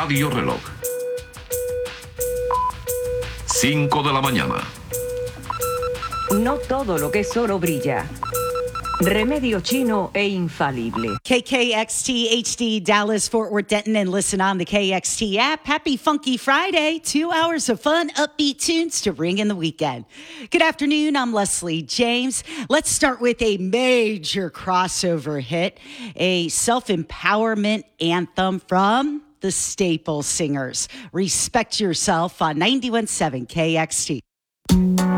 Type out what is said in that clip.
Radio Reloj. 5 de la mañana. No todo lo que es oro brilla. Remedio chino e infalible. KKXT HD Dallas, Fort Worth, Denton, and listen on the KXT app. Happy Funky Friday. 2 hours of fun, upbeat tunes to ring in the weekend. Good afternoon. I'm Leslie James. Let's start with a major crossover hit, a self-empowerment anthem from the Staple Singers. Respect Yourself on 91.7 KXT.